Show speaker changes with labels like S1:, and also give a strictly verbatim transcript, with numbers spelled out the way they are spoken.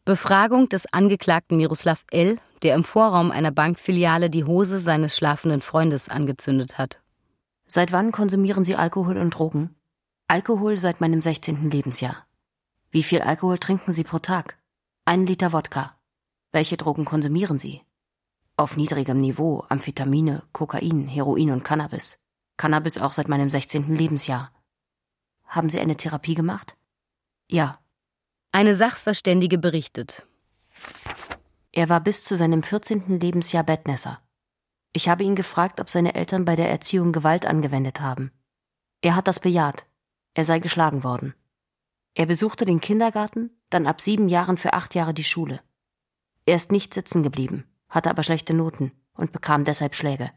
S1: Befragung des Angeklagten Miroslav L., der im Vorraum einer Bankfiliale die Hose seines schlafenden Freundes angezündet hat.
S2: Seit wann konsumieren Sie Alkohol und Drogen? Alkohol seit meinem sechzehnten Lebensjahr. Wie viel Alkohol trinken Sie pro Tag? Ein Liter Wodka. Welche Drogen konsumieren Sie? Auf niedrigem Niveau Amphetamine, Kokain, Heroin und Cannabis. Cannabis auch seit meinem sechzehnten Lebensjahr. Haben Sie eine Therapie gemacht? Ja.
S1: Eine Sachverständige berichtet.
S2: Er war bis zu seinem vierzehnten Lebensjahr Bettnässer. Ich habe ihn gefragt, ob seine Eltern bei der Erziehung Gewalt angewendet haben. Er hat das bejaht. Er sei geschlagen worden. Er besuchte den Kindergarten, dann ab sieben Jahren für acht Jahre die Schule. Er ist nicht sitzen geblieben, hatte aber schlechte Noten und bekam deshalb Schläge.